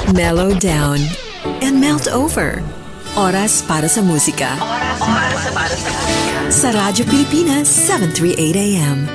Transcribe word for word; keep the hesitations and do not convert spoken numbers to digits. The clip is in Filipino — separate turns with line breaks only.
Mellow down and melt over. Oras para sa musika. Oras para sa musika. Sa Radyo Pilipinas, seven thirty-eight A M.